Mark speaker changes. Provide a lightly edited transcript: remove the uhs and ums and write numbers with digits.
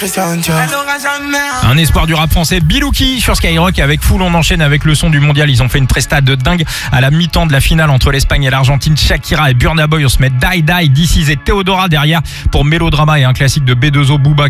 Speaker 1: Un espoir du rap français, Bilouki sur Skyrock avec Full. On enchaîne avec le son du mondial. Ils ont fait une presta de dingue à la mi-temps de la finale entre l'Espagne et l'Argentine. Shakira et Burna Boy, on se met Die Die, This Is et Theodora derrière pour Mélodrama et un classique de B2O, Booba.